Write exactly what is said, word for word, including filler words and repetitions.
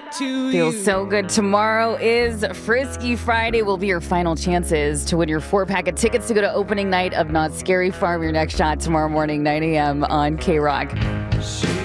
to Feels you. so good. Tomorrow is Frisky Friday. Will be your final chances to win your four-pack of tickets to go to opening night of Knott's Scary Farm. Your next shot tomorrow morning, nine a.m. on K-Rock. She